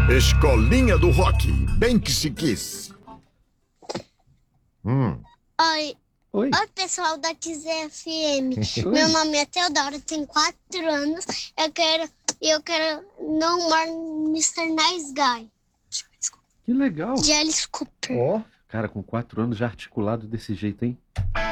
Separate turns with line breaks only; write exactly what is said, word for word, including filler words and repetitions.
Escolinha do Rock, Banks Kiss. Hum.
Oi.
Oi.
Oi, pessoal da Kiss F M. Meu nome é Teodoro, tenho quatro anos. Eu quero, eu quero No More mister Nice Guy.
Que legal.
De Alice Cooper.
Ó.
Cara, com quatro anos já articulado desse jeito, hein?